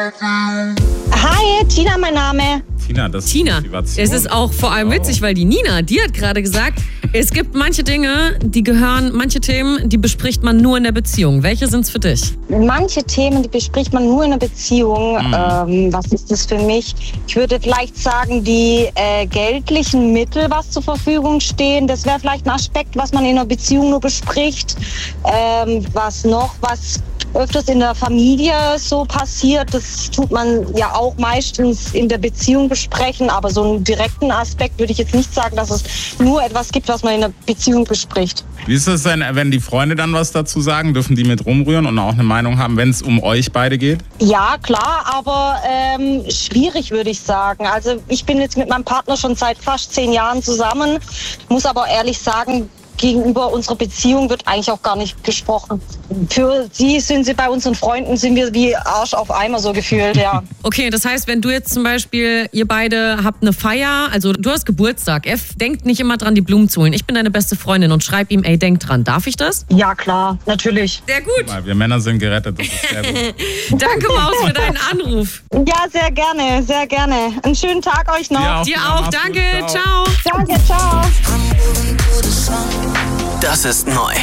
Hi, Tina mein Name. Tina, es ist auch vor allem witzig, weil die Nina, die hat gerade gesagt, es gibt manche Dinge, manche Themen, die bespricht man nur in der Beziehung. Welche sind's für dich? Manche Themen, die bespricht man nur in einer Beziehung. Was ist das für mich? Ich würde vielleicht sagen, die geldlichen Mittel, was zur Verfügung stehen. Das wäre vielleicht ein Aspekt, was man in einer Beziehung nur bespricht. Was öfters in der Familie so passiert, das tut man ja auch meistens in der Beziehung besprechen, aber so einen direkten Aspekt würde ich jetzt nicht sagen, dass es nur etwas gibt, was man in der Beziehung bespricht. Wie ist es denn, wenn die Freunde dann was dazu sagen? Dürfen die mit rumrühren und auch eine Meinung haben, wenn es um euch beide geht? Ja, klar, aber schwierig würde ich sagen. Also ich bin jetzt mit meinem Partner schon seit fast 10 Jahren zusammen, muss aber ehrlich sagen, gegenüber unserer Beziehung wird eigentlich auch gar nicht gesprochen. Für sie bei unseren Freunden sind wir wie Arsch auf Eimer so gefühlt, ja. Okay, das heißt, wenn du jetzt zum Beispiel, ihr beide habt eine Feier, also du hast Geburtstag, denkt nicht immer dran, die Blumen zu holen. Ich bin deine beste Freundin und schreib ihm, denk dran. Darf ich das? Ja, klar, natürlich. Sehr gut. Wir Männer sind gerettet, das ist sehr gut. Danke, Maus, für deinen Anruf. Ja, sehr gerne, sehr gerne. Einen schönen Tag euch noch. Dir auch, danke, ciao. Danke, ciao. Das ist neu.